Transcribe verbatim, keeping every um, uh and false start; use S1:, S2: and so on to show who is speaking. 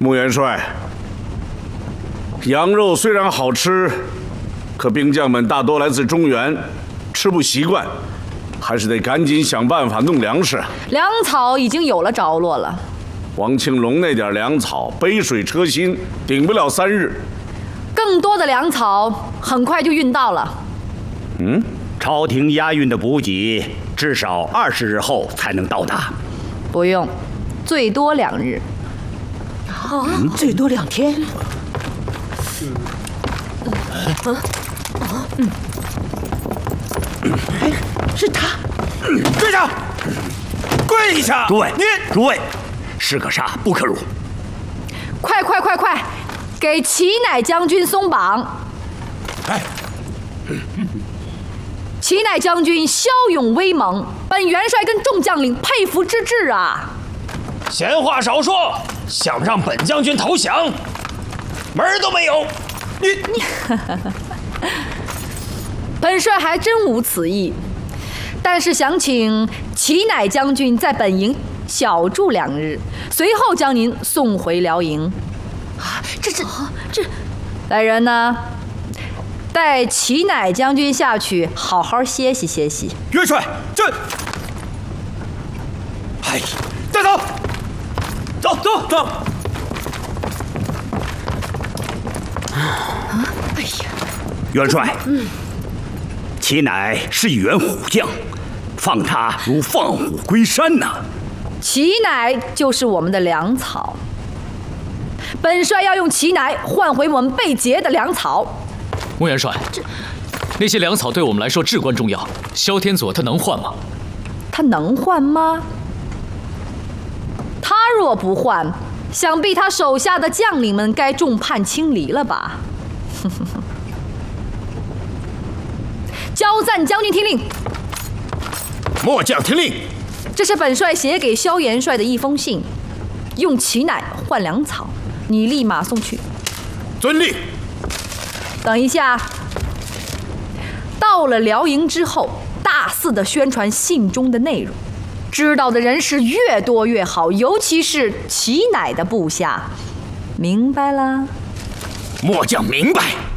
S1: 穆元帅，羊肉虽然好吃，可兵将们大多来自中原，吃不习惯，还是得赶紧想办法弄粮食。
S2: 粮草已经有了着落了。
S1: 王庆龙那点粮草，杯水车薪，顶不了三日。
S2: 更多的粮草很快就运到了。
S3: 嗯，朝廷押运的补给至少二十日后才能到达。
S2: 不用，最多两日。
S4: 啊，嗯、最多两天。嗯，啊，嗯，哎，是他。
S5: 跪下，跪下！
S3: 诸位，
S5: 你
S3: 诸位，士可杀不可辱。
S2: 快快快快，给齐乃将军松绑！
S5: 哎，
S2: 齐乃将军骁勇威猛，本元帅跟众将领佩服之至啊！
S5: 闲话少说，想让本将军投降，门儿都没有！你你，
S2: 本帅还真无此意，但是想请齐乃将军在本营小住两日，随后将您送回辽营。
S4: 啊，这这这，
S2: 来人呐，带齐乃将军下去，好好歇息歇息。
S5: 元帅，这，哎，带走，走走走。
S4: 啊，哎呀，
S3: 元帅，嗯，齐乃是一员虎将，放他如放虎归山呐、啊。
S2: 齐乃就是我们的粮草，本帅要用齐乃换回我们被劫的粮草。
S6: 穆元帅，那些粮草对我们来说至关重要，萧天佐他能换吗？
S2: 他能换吗？他若不换，想必他手下的将领们该众叛亲离了吧？交赞将军听令。
S5: 末将听令。
S2: 这是本帅写给萧元帅的一封信，用齐乃换粮草，你立马送去。
S5: 遵令。
S2: 等一下，到了辽营之后，大肆的宣传信中的内容，知道的人是越多越好，尤其是齐乃的部下，明白了？
S5: 末将明白。